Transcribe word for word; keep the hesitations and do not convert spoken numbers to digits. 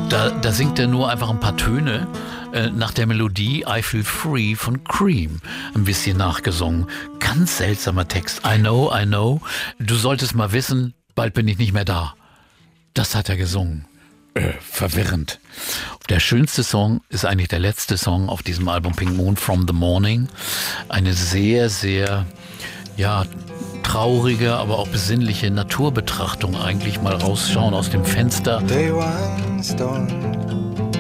Da, da singt er nur einfach ein paar Töne äh, nach der Melodie I Feel Free von Cream. Ein bisschen nachgesungen. Ganz seltsamer Text. I know, I know. Du solltest mal wissen, bald bin ich nicht mehr da. Das hat er gesungen. Äh, verwirrend. Der schönste Song ist eigentlich der letzte Song auf diesem Album Pink Moon, From the Morning. Eine sehr, sehr, ja, traurige, aber auch besinnliche Naturbetrachtung. Eigentlich mal rausschauen aus dem Fenster. Day one storm